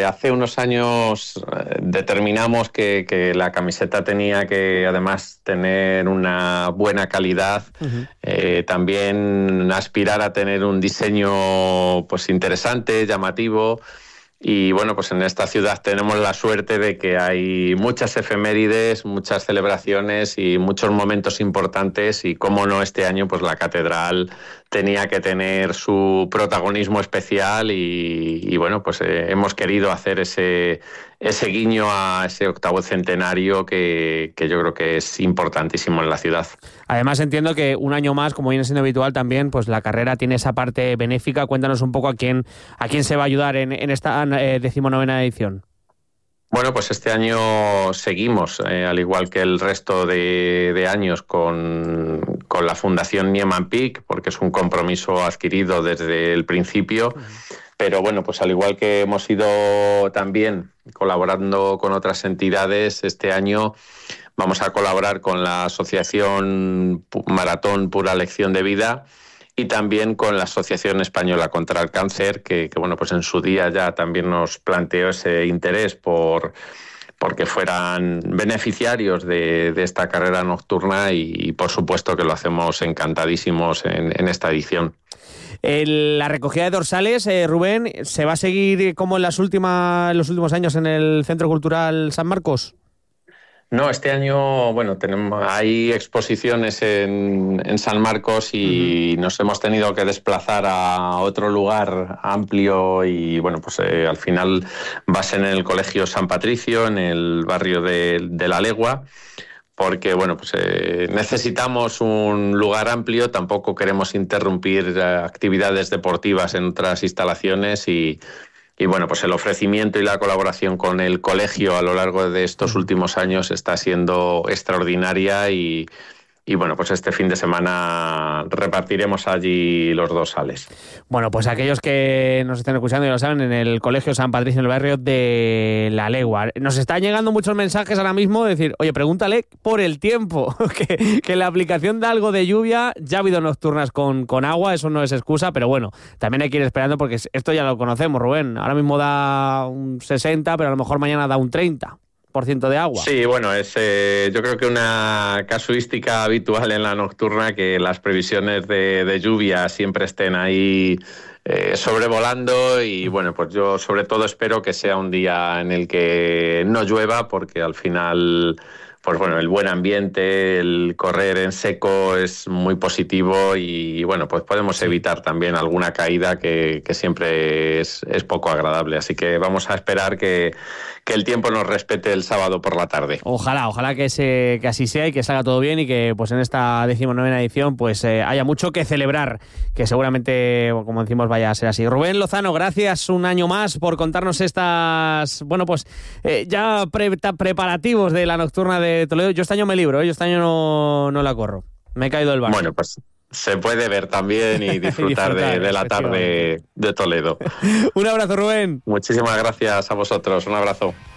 hace unos años determinamos que la camiseta tenía que además tener una buena calidad, también aspirar a tener un diseño pues interesante, llamativo. Y bueno, pues en esta ciudad tenemos la suerte de que hay muchas efemérides, muchas celebraciones y muchos momentos importantes, y cómo no, este año pues la catedral tenía que tener su protagonismo especial y bueno, pues hemos querido hacer ese guiño a ese 8º centenario que yo creo que es importantísimo en la ciudad. Además entiendo que un año más, como viene siendo habitual también, pues la carrera tiene esa parte benéfica. Cuéntanos un poco a quién se va a ayudar en esta 19ª edición. Bueno, pues este año seguimos, al igual que el resto de años, con la Fundación Nieman Pick, porque es un compromiso adquirido desde el principio. Pero bueno, pues al igual que hemos ido también colaborando con otras entidades, este año vamos a colaborar con la Asociación Maratón Pura Lección de Vida y también con la Asociación Española contra el Cáncer, que bueno, pues en su día ya también nos planteó ese interés porque fueran beneficiarios de esta carrera nocturna, y por supuesto que lo hacemos encantadísimos en esta edición. La recogida de dorsales, Rubén, ¿se va a seguir como en los últimos años en el Centro Cultural San Marcos? No, este año, bueno, hay exposiciones en San Marcos y nos hemos tenido que desplazar a otro lugar amplio y, bueno, pues al final va a ser en el Colegio San Patricio, en el barrio de La Legua, porque, bueno, pues necesitamos un lugar amplio, tampoco queremos interrumpir actividades deportivas en otras instalaciones y bueno, pues el ofrecimiento y la colaboración con el colegio a lo largo de estos últimos años está siendo extraordinaria y bueno, pues este fin de semana repartiremos allí los dorsales. Bueno, pues aquellos que nos estén escuchando ya lo saben, en el Colegio San Patricio, en el barrio de La Legua. Nos están llegando muchos mensajes ahora mismo de decir, oye, pregúntale por el tiempo, que la aplicación da algo de lluvia, ya ha habido nocturnas con agua, eso no es excusa, pero bueno, también hay que ir esperando porque esto ya lo conocemos, Rubén. Ahora mismo da un 60, pero a lo mejor mañana da un 30% de agua. Sí, bueno, es yo creo que una casuística habitual en la nocturna que las previsiones de lluvia siempre estén ahí sobrevolando y bueno, pues yo sobre todo espero que sea un día en el que no llueva, porque al final, pues bueno, el buen ambiente, el correr en seco es muy positivo y bueno, pues podemos evitar también alguna caída que siempre es poco agradable. Así que vamos a esperar que el tiempo nos respete el sábado por la tarde. Ojalá que así sea y que salga todo bien y que pues en esta 19ª edición pues haya mucho que celebrar, que seguramente, como decimos, vaya a ser así. Rubén Lozano, gracias un año más por contarnos estas, bueno, pues ya preparativos de la nocturna de Toledo. Yo este año me libro, yo este año no la corro. Me he caído del barco. Bueno, pues se puede ver también y disfrutar de la tarde de Toledo. Un abrazo, Rubén. Muchísimas gracias a vosotros, un abrazo.